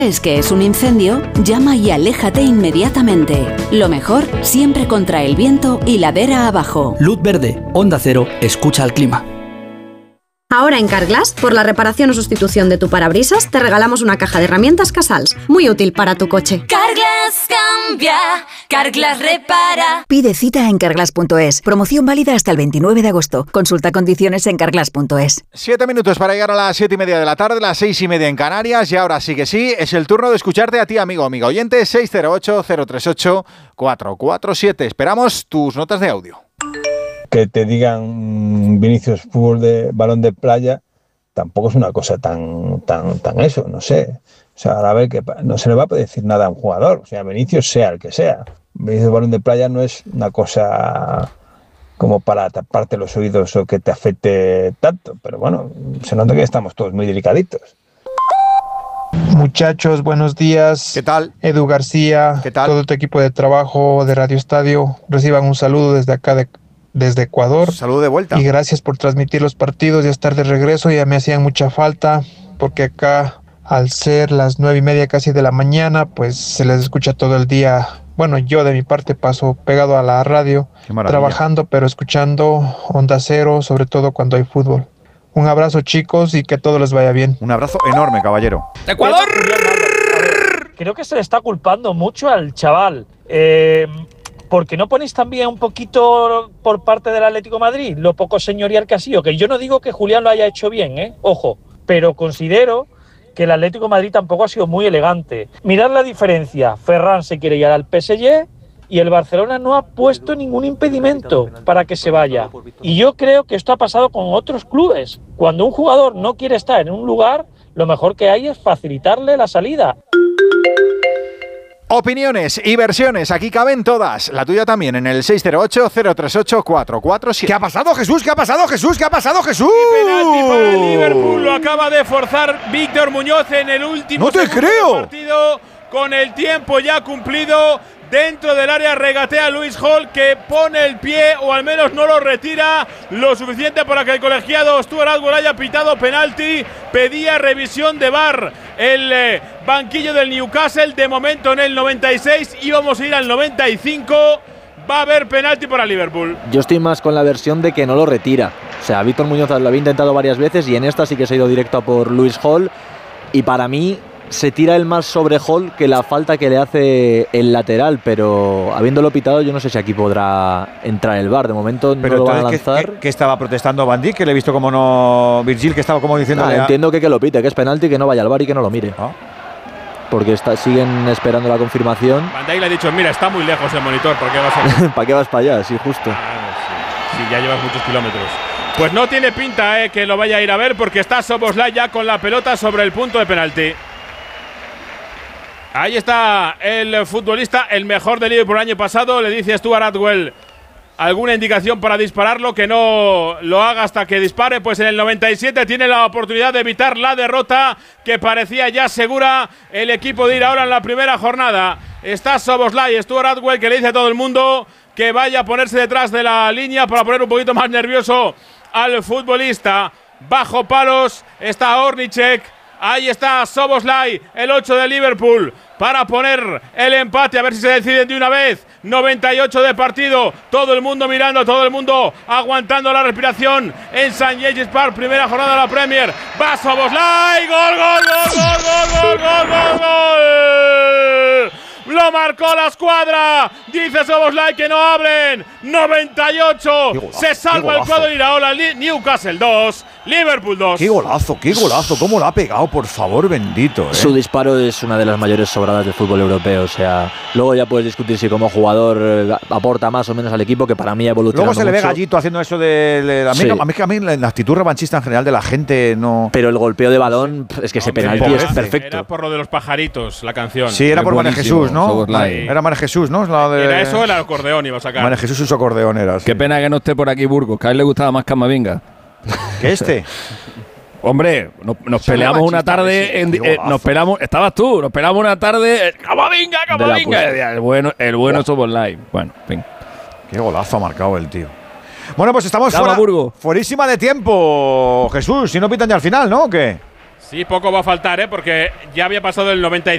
¿Es que es un incendio? Llama y aléjate inmediatamente. Lo mejor, siempre contra el viento y ladera abajo. Luz verde, Onda Cero, escucha al clima. Ahora en Carglass, por la reparación o sustitución de tu parabrisas, te regalamos una caja de herramientas Casals, muy útil para tu coche. Carglass cambia, Carglass repara. Pide cita en carglass.es. Promoción válida hasta el 29 de agosto. Consulta condiciones en carglass.es. 7 minutos para llegar a las 7:30 de la tarde, las 6:30 en Canarias. Y ahora sí que sí, es el turno de escucharte a ti, amigo, amiga oyente. 608-038-447. Esperamos tus notas de audio. Que te digan Vinicius fútbol de balón de playa tampoco es una cosa tan eso, no sé. O sea, a ver, que no se le va a poder decir nada a un jugador. O sea, Vinicius sea el que sea. Vinicius balón de playa no es una cosa como para taparte los oídos o que te afecte tanto. Pero bueno, se nota que estamos todos muy delicaditos. Muchachos, buenos días. ¿Qué tal? Edu García, ¿qué tal? Todo tu equipo de trabajo de Radio Estadio. Reciban un saludo desde acá desde Ecuador. Saludo de vuelta. Y gracias por transmitir los partidos y estar de regreso. Ya me hacían mucha falta porque acá, al ser las 9:30 casi de la mañana, pues se les escucha todo el día. Bueno, yo de mi parte paso pegado a la radio, trabajando, pero escuchando Onda Cero, sobre todo cuando hay fútbol. Un abrazo, chicos, y que todo les vaya bien. Un abrazo enorme, caballero. ¡Ecuador! Creo que se le está culpando mucho al chaval. ¿Por qué no ponéis también un poquito por parte del Atlético de Madrid lo poco señorial que ha sido? Que yo no digo que Julián lo haya hecho bien, ojo, pero considero que el Atlético de Madrid tampoco ha sido muy elegante. Mirad la diferencia, Ferran se quiere ir al PSG y el Barcelona no ha puesto ningún impedimento para que se vaya. Y yo creo que esto ha pasado con otros clubes. Cuando un jugador no quiere estar en un lugar, lo mejor que hay es facilitarle la salida. Opiniones y versiones, aquí caben todas. La tuya también en el 608-038-447. ¿Qué ha pasado, Jesús? ¿Qué ha pasado, Jesús? ¿Qué ha pasado, Jesús? Y penalti para el Liverpool, lo acaba de forzar Víctor Muñoz en el último ¡No te creo! partido, con el tiempo ya cumplido. Dentro del área regatea Luis Hall, que pone el pie, o al menos no lo retira lo suficiente para que el colegiado Stuart Atwell haya pitado penalti. Pedía revisión de VAR el banquillo del Newcastle. De momento en el 96, íbamos a ir al 95. Va a haber penalti para Liverpool. Yo estoy más con la versión de que no lo retira. O sea, Víctor Muñoz lo había intentado varias veces y en esta sí que se ha ido directo a por Luis Hall. Y para mí se tira el más sobre Hall que la falta que le hace el lateral, pero habiéndolo pitado yo no sé si aquí podrá entrar el VAR. De momento pero no lo van a lanzar. ¿Qué estaba protestando Van Dijk? Que le he visto como no… Virgil, que estaba como diciendo… entiendo que lo pite, que es penalti, que no vaya al VAR y que no lo mire. Porque siguen esperando la confirmación. Van Dijk le ha dicho, mira, está muy lejos el monitor, ¿por qué vas a… ¿Para qué vas para allá? Sí, justo. Sí, ya llevas muchos kilómetros. Pues no tiene pinta que lo vaya a ir a ver, porque está Szoboszlai ya con la pelota sobre el punto de penalti. Ahí está el futbolista, el mejor del Liverpool el año pasado. Le dice Stuart Atwell alguna indicación para dispararlo, que no lo haga hasta que dispare. Pues en el 97 tiene la oportunidad de evitar la derrota que parecía ya segura el equipo de ir ahora en la primera jornada. Está Szoboszlai, Stuart Atwell, que le dice a todo el mundo que vaya a ponerse detrás de la línea para poner un poquito más nervioso al futbolista. Bajo palos está Ornicek. Ahí está Szoboszlai, el 8 de Liverpool, para poner el empate, a ver si se deciden de una vez. 98 de partido, todo el mundo mirando, todo el mundo aguantando la respiración en St. James's Park, primera jornada de la Premier. Va Szoboszlai, gol, gol, gol, gol, gol, gol, gol, gol, gol. Lo marcó la escuadra. Dice Szoboszlai que no hablen. 98. Se salva el cuadro de Iraola. Newcastle 2, Liverpool 2. Qué golazo, cómo lo ha pegado, por favor, bendito. Su disparo es una de las mayores sobradas del fútbol europeo. O sea, luego ya puedes discutir si como jugador aporta más o menos al equipo, que para mí ha evolucionado. Luego se le ve mucho. Gallito haciendo eso de sí. A mí la actitud revanchista en general de la gente no… Pero el golpeo de balón, es que ese penalti es perfecto. Era por lo de los pajaritos, la canción. Sí, era por María Jesús, ¿no? Era María Jesús, ¿no? Era eso, el acordeón iba a sacar. María Jesús su acordeón era. Qué pena que no esté por aquí Burgos, que a él le gustaba más Camavinga. ¿Qué este? Hombre, nos peleamos una tarde, nos peleamos, estabas tú, nos peleamos una tarde, ¡Camavinga! El bueno Szoboszlai. Bueno, en fin. Qué golazo ha marcado el tío. Bueno, pues estamos fuerísima de tiempo, Jesús, si no pitan ya al final, ¿no? ¿O qué? Sí, poco va a faltar, porque ya había pasado el 95.